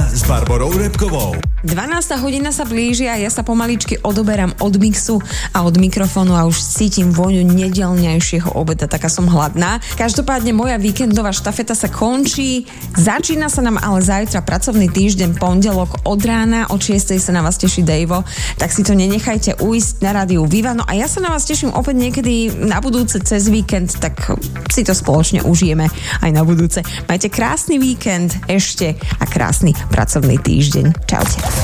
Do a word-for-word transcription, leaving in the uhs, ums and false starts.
s Barborou Repkovou. dvanásta hodina sa blíži a ja sa pomaličky odoberám od mixu a od mikrofónu a už cítim vôňu nedeľňajšieho obeda, taká som hladná. Každopádne moja víkendová štafeta sa končí, začína sa nám ale zajtra pracovný týždeň, pondelok od rána, od šiestej sa na vás teší Dejvo, tak si to nenechajte ujsť na rádiu Viva. No a ja sa na vás teším opäť niekedy na budúce cez víkend, tak si to spoločne užijeme aj na budúce. Majte krásny víkend ešte a krásny pracovný týždeň. Čaute.